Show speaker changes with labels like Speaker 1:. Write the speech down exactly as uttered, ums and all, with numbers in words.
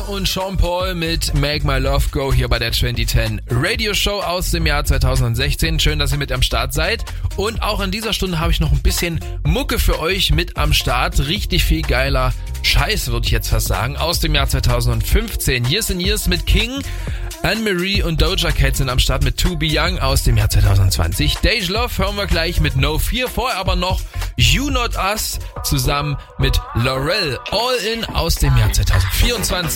Speaker 1: und Sean Paul mit Make My Love Go hier bei der zwanzig zehn Radio Show aus dem Jahr zweitausendsechzehn. Schön, dass ihr mit am Start seid. Und auch in dieser Stunde habe ich noch ein bisschen Mucke für euch mit am Start. Richtig viel geiler Scheiß, würde ich jetzt fast sagen, aus dem Jahr zweitausendfünfzehn. Years and Years mit King, Anne-Marie und Doja Cat sind am Start mit To Be Young aus dem Jahr zweitausendzwanzig. Dej Love hören wir gleich mit No Fear. Vorher aber noch You Not Us zusammen mit Laurel All In aus dem Jahr zweitausendvierundzwanzig.